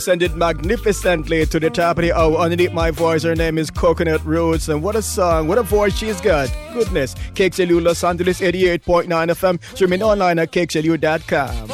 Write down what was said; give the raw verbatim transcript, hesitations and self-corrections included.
Ascended magnificently to the top of the hour. Underneath my voice, her name is Coconut Roots. And what a song, what a voice she's got. Goodness. K X L U Los Angeles eighty-eight point nine F M. Streaming online at K X L U dot com.